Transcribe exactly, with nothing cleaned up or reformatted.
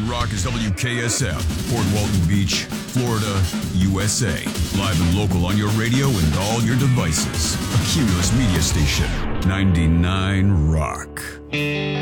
Rock is W K S F, Port Walton Beach, Florida, U S A. Live and local on your radio and all your devices. A Cumulus Media Station, ninety-nine Rock.